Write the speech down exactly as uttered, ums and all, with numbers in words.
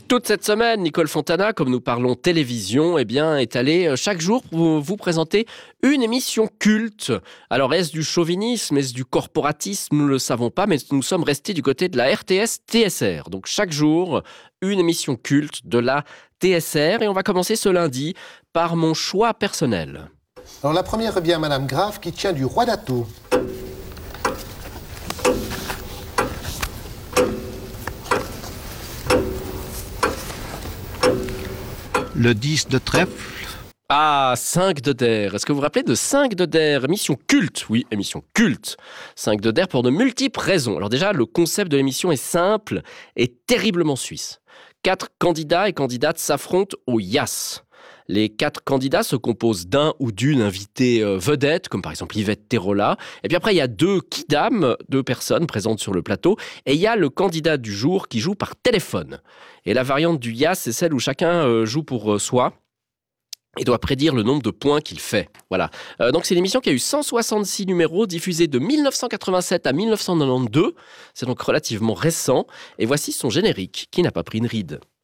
Toute cette semaine, Nicole Fontana, comme nous parlons télévision, eh bien, est allée chaque jour pour vous présenter une émission culte. Alors, est-ce du chauvinisme, est-ce du corporatisme? Nous ne le savons pas, mais nous sommes restés du côté de la R T S T S R. Donc, chaque jour, une émission culte de la T S R. Et on va commencer ce lundi par mon choix personnel. Alors, la première revient à Madame Graff, qui tient du roi d'Atout. Le dix de trèfle. Ah, cinq de Der. Est-ce que vous vous rappelez de cinq de Der? Émission culte. Oui, émission culte. cinq de Der pour de multiples raisons. Alors déjà, le concept de l'émission est simple et terriblement suisse. Quatre candidats et candidates s'affrontent au Yass. Les quatre candidats se composent d'un ou d'une invitée euh, vedette, comme par exemple Yvette Terola. Et puis après, il y a deux kidam, deux personnes présentes sur le plateau. Et il y a le candidat du jour qui joue par téléphone. Et la variante du Yass, c'est celle où chacun euh, joue pour euh, soi et doit prédire le nombre de points qu'il fait. Voilà. Euh, donc c'est une émission qui a eu cent soixante-six numéros, diffusée de mille neuf cent quatre-vingt-sept à mille neuf cent quatre-vingt-douze. C'est donc relativement récent. Et voici son générique, qui n'a pas pris une ride.